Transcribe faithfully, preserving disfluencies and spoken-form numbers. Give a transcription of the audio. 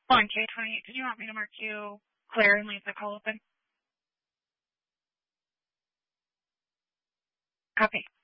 On K twenty-eight, did you want me to mark you clear and leave the call open? Copy.